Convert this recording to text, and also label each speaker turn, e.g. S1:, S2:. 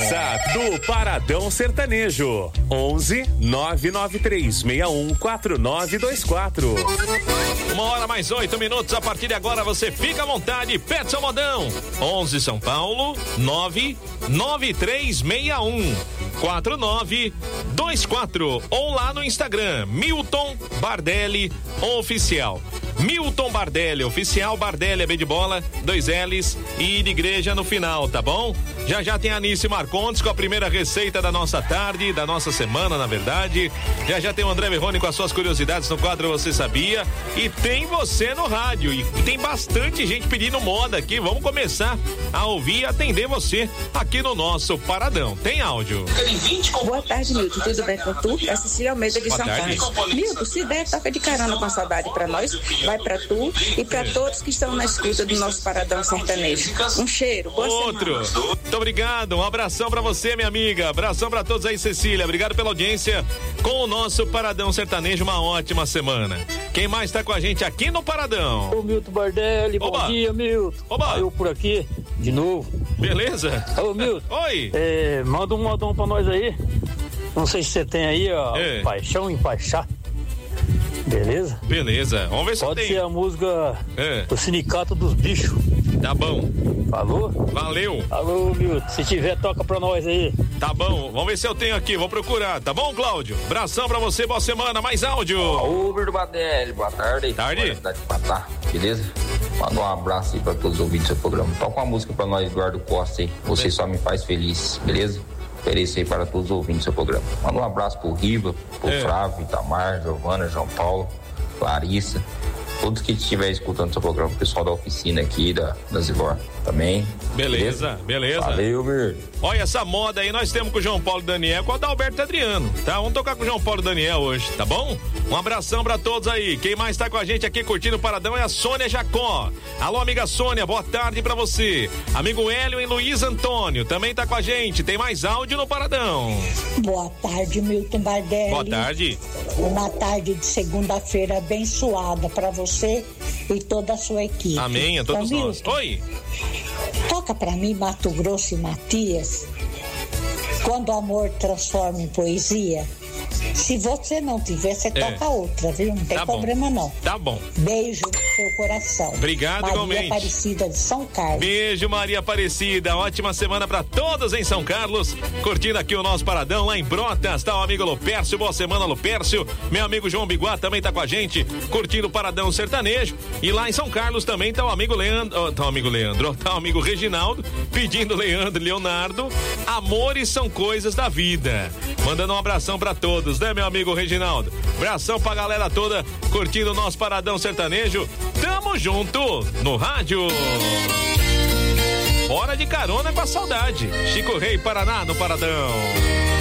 S1: WhatsApp do Paradão Sertanejo. 11 99361 4924.
S2: 1h mais 8 minutos. A partir de agora você fica à vontade. Petson Modão. 11 São Paulo 99361 4924. Ou lá no Instagram, Milton Bardelli Oficial. Milton Bardelli Oficial. Bardelli é B de bola, 2 L's e de igreja no final, tá bom? Já tem a Anice Marcondes com a primeira receita da nossa tarde, da nossa semana, na verdade. Já tem o André Verrone com as suas curiosidades no quadro Você Sabia. E tem você no rádio. E tem bastante gente pedindo moda aqui. Vamos começar a ouvir e atender você aqui no nosso Paradão. Tem áudio.
S3: Boa tarde, Milton. Tudo bem com tu? É Cecília Almeida de São Carlos. Milton, se der, toca de carona com a saudade pra nós. Vai pra tu e pra todos que estão na escuta do nosso Paradão Sertanejo. Um cheiro, boa
S2: semana. Muito obrigado, um abração pra você, minha amiga. Abração pra todos aí, Cecília. Obrigado pela audiência com o nosso Paradão Sertanejo. Uma ótima semana. Quem mais tá com a gente aqui no Paradão?
S4: Ô, Milton Bardelli, bom dia, Milton.
S2: Oba.
S4: Eu por aqui, de novo.
S2: Beleza?
S4: Ô, Milton.
S2: Oi.
S4: Manda um modão pra nós aí. Não sei se você tem aí, ó, Paixão em Paixá. Beleza?
S2: Beleza. Vamos ver se
S4: pode ser a música do Sindicato dos Bichos.
S2: Tá bom.
S4: Falou?
S2: Valeu.
S4: Alô, Milton. Se tiver, toca pra nós aí.
S2: Tá bom. Vamos ver se eu tenho aqui. Vou procurar. Tá bom, Cláudio? Abração pra você. Boa semana. Mais áudio.
S5: Ô, Milton Bardelli. Boa tarde.
S2: Tarde.
S5: Beleza? Manda um abraço aí pra todos os ouvintes do seu programa. Toca uma música pra nós, Eduardo Costa aí. Você só me faz feliz. Beleza? Ofereço aí para todos os ouvintes do seu programa. Manda um abraço pro Riva, pro Flávio, Itamar, Giovana, João Paulo, Larissa, todos que estiverem escutando o seu programa, o pessoal da oficina aqui, da Zivor também.
S2: Beleza.
S5: Valeu, meu.
S2: Olha essa moda aí, nós temos com o João Paulo e Daniel, com o Adalberto Adriano, tá? Vamos tocar com o João Paulo e Daniel hoje, tá bom? Um abração pra todos aí. Quem mais tá com a gente aqui curtindo o Paradão é a Sônia Jacó. Alô, amiga Sônia, boa tarde pra você. Amigo Hélio e Luiz Antônio também tá com a gente. Tem mais áudio no Paradão.
S6: Boa tarde, Milton Bardelli.
S2: Boa tarde.
S6: Uma tarde de segunda-feira abençoada pra você e toda a sua equipe.
S2: Amém, a todos nós. Oi.
S6: Toca pra mim Mato Grosso e Matias, Quando o Amor Transforma em Poesia. Se você não tiver, você toca outra, viu? Não tem problema não.
S2: Tá bom.
S6: Beijo no seu coração.
S2: Obrigado, igualmente.
S6: Maria Aparecida de São Carlos.
S2: Beijo, Maria Aparecida. Ótima semana pra todos em São Carlos. Curtindo aqui o nosso Paradão lá em Brotas. Tá o amigo Lupércio. Boa semana, Lupércio. Meu amigo João Biguá também tá com a gente, curtindo o Paradão Sertanejo. E lá em São Carlos também tá o amigo Leandro. Tá o amigo Reginaldo, pedindo Leonardo. Amores são coisas da vida. Mandando um abração pra todos, né, meu amigo Reginaldo? Abração pra galera toda curtindo o nosso Paradão Sertanejo. Tamo junto no rádio. Hora de carona com a saudade. Chico Rei, Paraná, no Paradão.